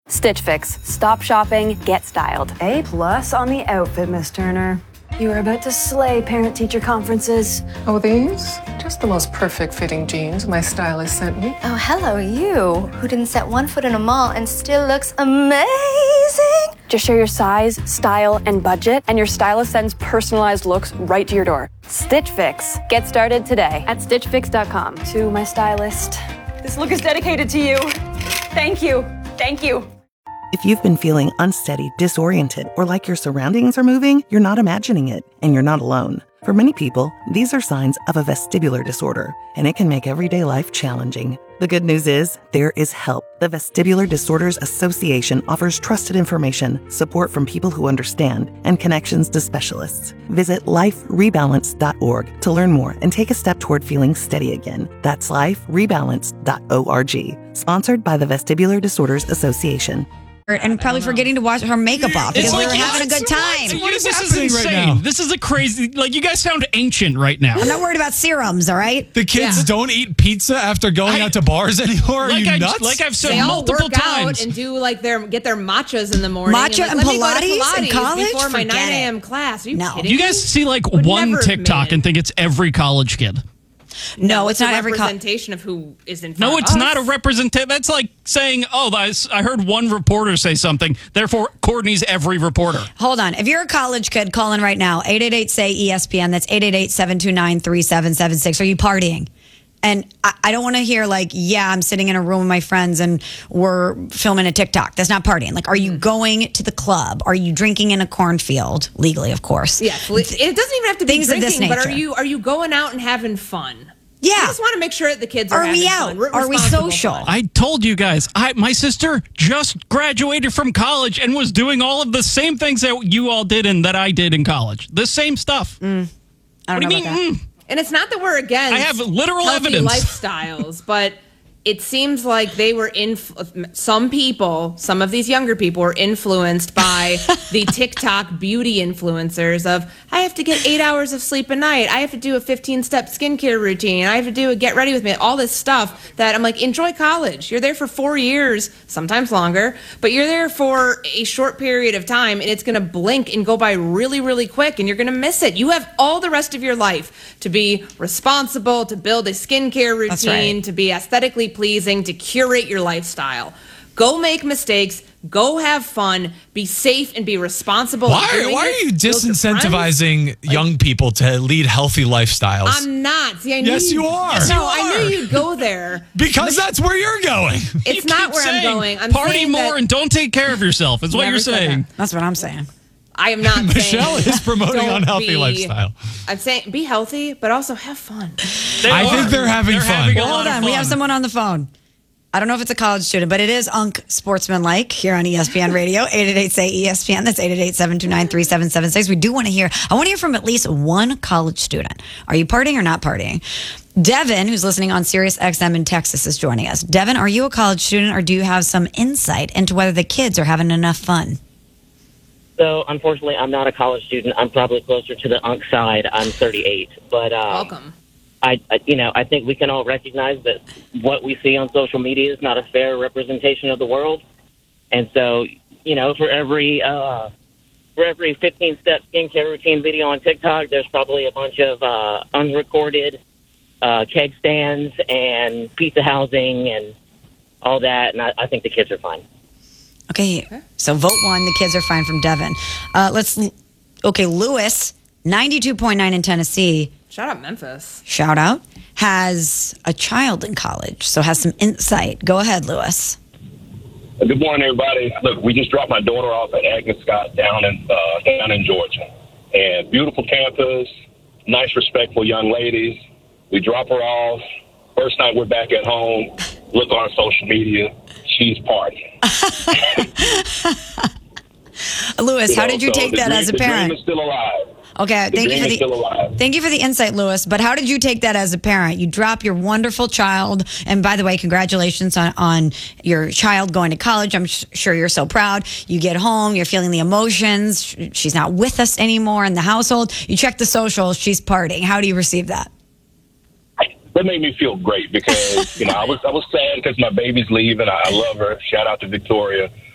Stitch Fix. Stop shopping, get styled. A+ on the outfit, Miss Turner. You are about to slay parent-teacher conferences. Oh, these? Just the most perfect fitting jeans my stylist sent me. Oh, hello, you, who didn't set one foot in a mall and still looks amazing. Just share your size, style, and budget, and your stylist sends personalized looks right to your door. Stitch Fix. Get started today at stitchfix.com. To my stylist. This look is dedicated to you. Thank you. Thank you. If you've been feeling unsteady, disoriented, or like your surroundings are moving, you're not imagining it, and you're not alone. For many people, these are signs of a vestibular disorder, and it can make everyday life challenging. The good news is, there is help. The Vestibular Disorders Association offers trusted information, support from people who understand, and connections to specialists. Visit liferebalance.org to learn more and take a step toward feeling steady again. That's liferebalance.org. Sponsored by the Vestibular Disorders Association. And probably forgetting to wash her makeup off because we were having a good time. What is this happening right now? This is a crazy, you guys sound ancient right now. I'm not worried about serums, all right? The kids don't eat pizza after going out to bars anymore? Are you nuts? Like I've said they multiple all work times. out and do get their matchas in the morning. Matcha and let me Pilates go to Pilates in college? before my 9 Forget it. a.m. class. Are you kidding You me? guys see Would one never TikTok admit and think it's every college kid. No, it's not every representation of who is in front No, of it's us. not a representation. That's like saying, I heard one reporter say something, therefore Courtney's every reporter. Hold on. If you're a college kid, call in right now. 888-SAY-ESPN. That's 888-729-3776. Are you partying? And I don't want to hear I'm sitting in a room with my friends and we're filming a TikTok. That's not partying. Are you going to the club? Are you drinking in a cornfield? Legally, of course. Yeah, it doesn't even have to be Things of drinking, this but nature. are you going out and having fun? Yeah. I just want to make sure that the kids are Are we out? having fun. Are we Responsible social? fun. I told you guys, my sister just graduated from college and was doing all of the same things that you all did and that I did in college. The same stuff. I don't What do know you about mean? that. And it's not that we're against I have literal healthy evidence. lifestyles, but it seems like they were some of these younger people were influenced by the TikTok beauty influencers of, I have to get 8 hours of sleep a night. I have to do a 15-step skincare routine. I have to do a get ready with me. All this stuff that I'm like, enjoy college. You're there for 4 years, sometimes longer, but you're there for a short period of time and it's going to blink and go by really, really quick and you're going to miss it. You have all the rest of your life to be responsible, to build a skincare routine, That's right. to be aesthetically pleasing, to curate your lifestyle. Go make mistakes, go have fun, be safe, and be responsible. Why are you disincentivizing young people to lead healthy lifestyles? I'm not. See, Yes, you are. Yes, you No, I are. knew you'd go there. Because that's where you're going. It's You not keep where I'm saying, going. I'm party saying more that and don't take care of yourself. Is what Never you're said saying. that. That's what I'm saying. I am not Michelle saying is promoting don't unhealthy be- lifestyle. I'm saying be healthy, but also have fun. I think they're having fun. a Well, lot hold of on. We fun. have someone on the phone. I don't know if it's a college student, but it is sportsmanlike here on ESPN Radio. 888-SAY-ESPN. That's 888-729-3776. We do want to hear. I want to hear from at least one college student. Are you partying or not partying? Devin, who's listening on Sirius XM in Texas, is joining us. Devin, are you a college student or do you have some insight into whether the kids are having enough fun? So, unfortunately, I'm not a college student. I'm probably closer to the UNC side. I'm 38. But Welcome. I think we can all recognize that what we see on social media is not a fair representation of the world. And so, for every 15-step skincare routine video on TikTok, there's probably a bunch of unrecorded keg stands and pizza housing and all that. And I think the kids are fine. Okay, so vote one. The kids are fine from Devin. Lewis, 92.9 in Tennessee. Shout out Memphis. Shout out, has a child in college, so has some insight. Go ahead, Lewis. Good morning, everybody. Look, we just dropped my daughter off at Agnes Scott down in Georgia. And beautiful campus, nice, respectful young ladies. We drop her off. First night we're back at home. Look on social media. She's partying. Lewis, how did you take that as a The dream parent? is still alive. Okay, The dream is still alive. thank you for the insight, Lewis. But how did you take that as a parent? You drop your wonderful child, and by the way, congratulations on your child going to college. I'm sure you're so proud. You get home, you're feeling the emotions. She's not with us anymore in the household. You check the socials, she's partying. How do you receive that? That made me feel great because I was sad because my baby's leaving. I love her. Shout out to Victoria.